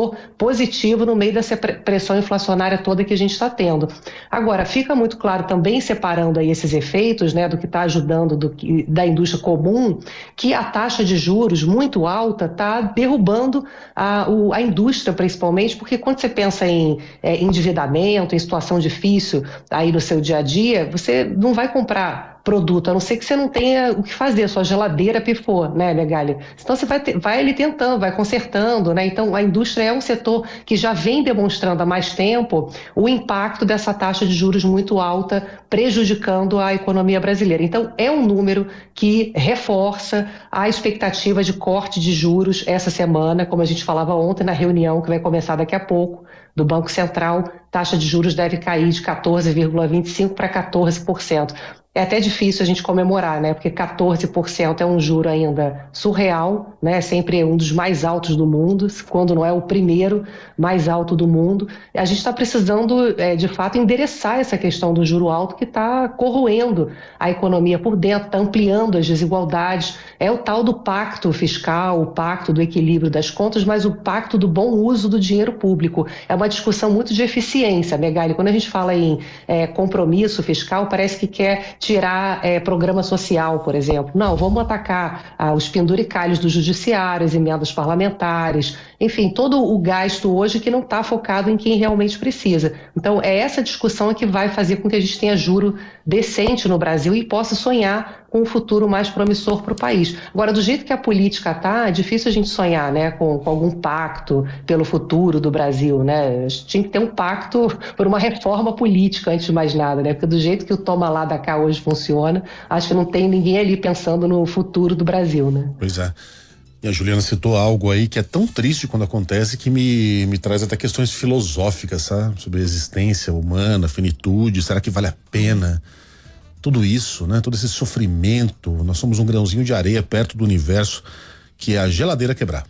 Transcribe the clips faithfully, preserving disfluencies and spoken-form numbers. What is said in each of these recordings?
fator positivo no meio dessa pressão inflacionária toda que a gente está tendo. Agora, fica muito claro também, separando aí esses efeitos, né, do que está ajudando do que, da indústria comum, que a taxa de juros muito alta está derrubando a, o, a indústria, principalmente, porque quando você pensa em é, endividamento, em situação difícil aí no seu dia a dia, você não vai comprar produto, a não ser que você não tenha o que fazer, sua geladeira pifou, né, Megali? Então você vai, ter, vai ali tentando, vai consertando, né? Então a indústria é um setor que já vem demonstrando há mais tempo o impacto dessa taxa de juros muito alta, prejudicando a economia brasileira. Então é um número que reforça a expectativa de corte de juros essa semana, como a gente falava ontem na reunião que vai começar daqui a pouco, do Banco Central, taxa de juros deve cair de quatorze vírgula vinte e cinco por cento para quatorze por cento. É até difícil a gente comemorar, né? Porque quatorze por cento é um juro ainda surreal, né? Sempre um dos mais altos do mundo, quando não é o primeiro mais alto do mundo. A gente está precisando, é, de fato, endereçar essa questão do juro alto que está corroendo a economia por dentro, está ampliando as desigualdades. É o tal do pacto fiscal, o pacto do equilíbrio das contas, mas o pacto do bom uso do dinheiro público. É uma discussão muito de eficiência, Megali. Quando a gente fala em é, compromisso fiscal, parece que quer tirar é, programa social, por exemplo. Não, vamos atacar ah, os penduricalhos do judiciário, as emendas parlamentares, enfim, todo o gasto hoje que não está focado em quem realmente precisa. Então, é essa discussão que vai fazer com que a gente tenha juro decente no Brasil e possa sonhar com um futuro mais promissor para o país. Agora, do jeito que a política está, é difícil a gente sonhar, né, com, com algum pacto pelo futuro do Brasil, né? A gente tinha que ter um pacto por uma reforma política, antes de mais nada, né? Porque do jeito que o toma lá da cá hoje funciona, acho que não tem ninguém ali pensando no futuro do Brasil, né? Pois é. E a Juliana citou algo aí que é tão triste quando acontece que me, me traz até questões filosóficas, sabe? Sobre a existência humana, finitude, será que vale a pena tudo isso, né? Todo esse sofrimento. Nós somos um grãozinho de areia perto do universo, que é a geladeira quebrar.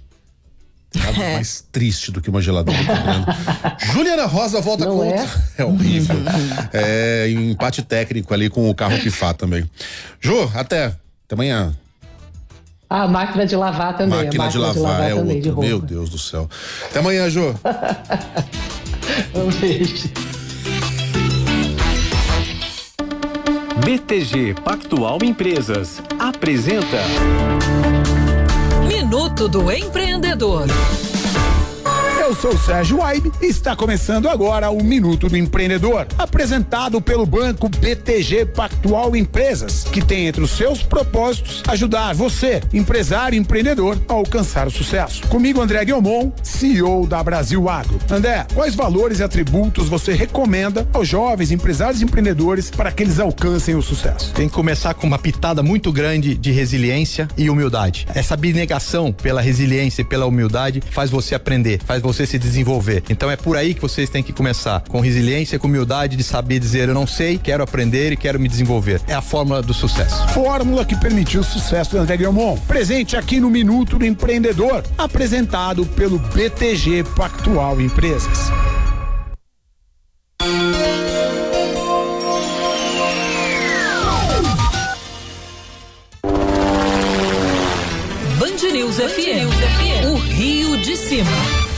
Nada é. mais triste do que uma geladeira quebrando. Juliana Rosa volta Não com é? é horrível. É empate técnico ali com o carro pifar também. Ju, até até amanhã. A máquina de lavar também. Máquina, máquina de lavar, de lavar é também, outro. de roupa. Meu Deus do céu. Até amanhã, Ju. Um beijo. B T G Pactual Empresas apresenta Minuto do Empreendedor. Eu sou o Sérgio Waibe e está começando agora o Minuto do Empreendedor, apresentado pelo Banco B T G Pactual Empresas, que tem entre os seus propósitos ajudar você, empresário e empreendedor, a alcançar o sucesso. Comigo, André Guilmon, C E O da Brasil Agro. André, quais valores e atributos você recomenda aos jovens empresários e empreendedores para que eles alcancem o sucesso? Tem que começar com uma pitada muito grande de resiliência e humildade. Essa abnegação pela resiliência e pela humildade faz você aprender, faz você se desenvolver. Então é por aí que vocês têm que começar, com resiliência, com humildade de saber dizer eu não sei, quero aprender e quero me desenvolver. É a fórmula do sucesso. Fórmula que permitiu o sucesso do André Guilmon. Presente aqui no Minuto do Empreendedor, apresentado pelo B T G Pactual Empresas. Band News F M, o Rio de Cima.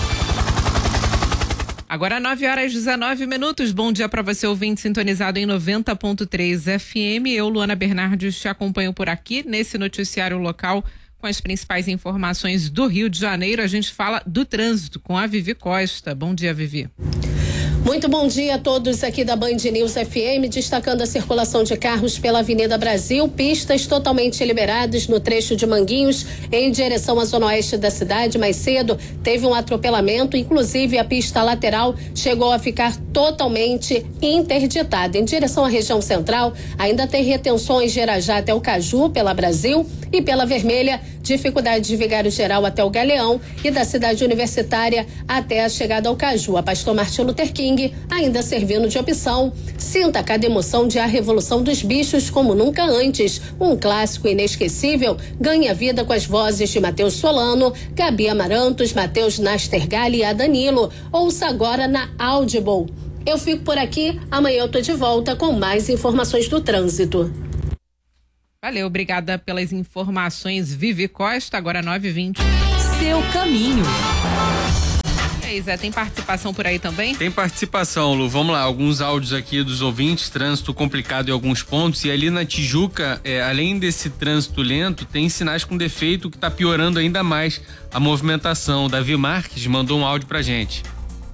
Agora nove horas e dezenove minutos. Bom dia para você, ouvinte sintonizado em noventa ponto três F M. Eu, Luana Bernardes, te acompanho por aqui nesse noticiário local com as principais informações do Rio de Janeiro. A gente fala do trânsito com a Vivi Costa. Bom dia, Vivi. Muito bom dia a todos aqui da Band News F M, destacando a circulação de carros pela Avenida Brasil, pistas totalmente liberadas no trecho de Manguinhos, em direção à zona oeste da cidade. Mais cedo teve um atropelamento, inclusive a pista lateral chegou a ficar totalmente interditada. Em direção à região central, ainda tem retenções de Irajá até o Caju pela Brasil e pela Vermelha, dificuldade de Vigário Geral até o Galeão e da cidade universitária até a chegada ao Caju. A Pastor Martin Luther King ainda servindo de opção. Sinta cada emoção de A Revolução dos Bichos como nunca antes. Um clássico inesquecível ganha vida com as vozes de Matheus Solano, Gabi Amarantos, Matheus Nastergalli e a Danilo. Ouça agora na Audible. Eu fico por aqui, amanhã eu tô de volta com mais informações do trânsito. Valeu, obrigada pelas informações, Vivi Costa. Agora nove e vinte. Seu caminho. aí, Zé, tem participação por aí também? Tem participação, Lu. Vamos lá, alguns áudios aqui dos ouvintes, trânsito complicado em alguns pontos, e ali na Tijuca, é, além desse trânsito lento, tem sinais com defeito que tá piorando ainda mais a movimentação. Davi Marques mandou um áudio pra gente.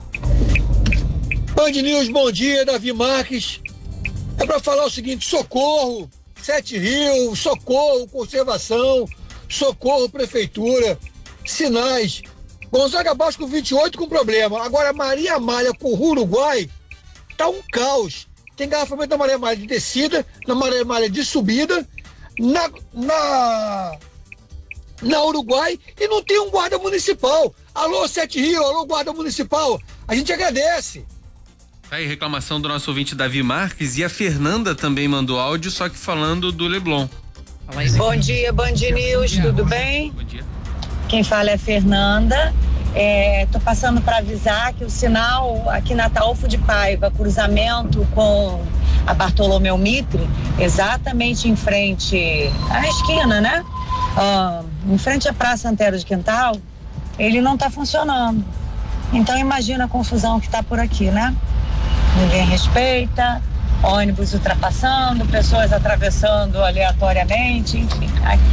Band News, bom dia, Davi Marques. É pra falar o seguinte: socorro, Sete Rios, socorro, conservação, socorro, prefeitura, sinais. Gonzaga Basco vinte e oito com problema. Agora Maria Amália com o Uruguai tá um caos. Tem garrafamento na Maria Amália de descida, na Maria Amália de subida, na, na, na Uruguai, e não tem um guarda municipal. Alô, Sete Rios, alô, guarda municipal. A gente agradece. Aí, reclamação do nosso ouvinte Davi Marques, e a Fernanda também mandou áudio, só que falando do Leblon. Bom dia, Band News, tudo bem? Bom dia. Quem fala é a Fernanda. É, tô passando para avisar que o sinal aqui na Ataúfo de Paiva, cruzamento com a Bartolomeu Mitre, exatamente em frente à esquina, né? Ah, em frente à Praça Antero de Quintal, ele não tá funcionando. Então imagina a confusão que tá por aqui, né? Ninguém respeita, ônibus ultrapassando, pessoas atravessando aleatoriamente, enfim.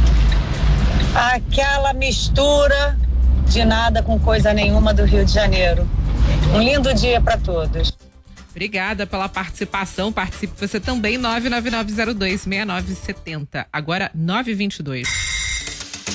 Aquela mistura de nada com coisa nenhuma do Rio de Janeiro. Um lindo dia para todos. Obrigada pela participação. Participe você também, nove nove nove zero dois seis nove sete zero. Agora, nove e vinte e dois.